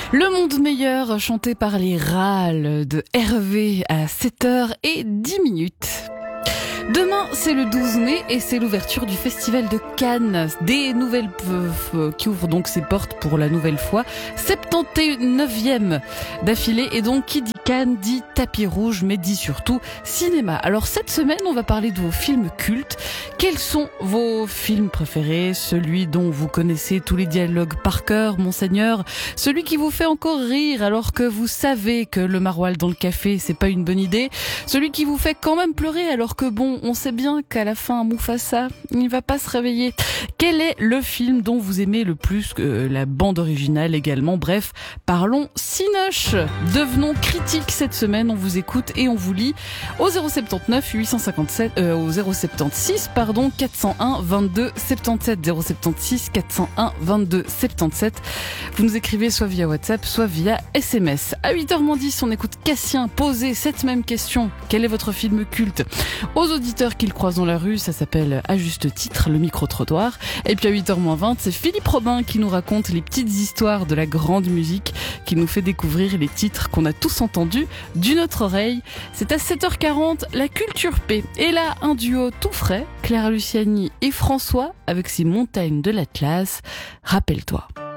Le monde meilleur, chanté par les râles de Hervé à 7h10. Demain, c'est le 12 mai et c'est l'ouverture du Festival de Cannes. Des nouvelles qui ouvrent donc ses portes pour la nouvelle fois. 79e d'affilée. Et donc, qui dit Cannes dit tapis rouge, mais dit surtout cinéma. Alors, cette semaine, on va parler de vos films cultes. Quels sont vos films préférés? Celui dont vous connaissez tous les dialogues par cœur, monseigneur. Celui qui vous fait encore rire alors que vous savez que le maroilles dans le café, c'est pas une bonne idée. Celui qui vous fait quand même pleurer alors que bon, on sait bien qu'à la fin, Mufasa, il va pas se réveiller. Quel est le film dont vous aimez le plus que la bande originale également? Bref, parlons cinoche. Devenons critiques cette semaine. On vous écoute et on vous lit au 079 857 au 076 401 22 77 076 401 22 77. Vous nous écrivez soit via WhatsApp, soit via SMS. À 8h10, on écoute Cassien poser cette même question. Quel est votre film culte? Aux auditeurs qui le croisent dans la rue, ça s'appelle à juste titre le micro-trottoir. Et puis à 8h20, c'est Philippe Robin qui nous raconte les petites histoires de la grande musique, qui nous fait découvrir les titres qu'on a tous entendus d'une autre oreille. C'est à 7h40, la culture P. Et là, un duo tout frais, Clara Luciani et François, avec ses montagnes de l'Atlas. Rappelle-toi.